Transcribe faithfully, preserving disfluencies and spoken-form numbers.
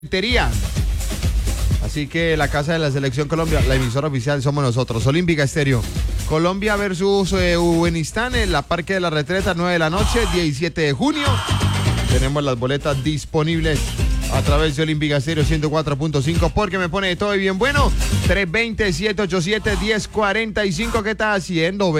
Así que la casa de la Selección Colombia, la emisora oficial somos nosotros, Olímpica Estéreo. Colombia versus eh, Uzbekistán en la Parque de la Retreta, nueve de la noche, diecisiete de junio. Tenemos las boletas disponibles a través de Olímpica Estéreo ciento cuatro punto cinco, porque me pone de todo y bien bueno. tres dos cero, siete ocho siete, uno cero cuatro cinco. ¿Qué estás haciendo,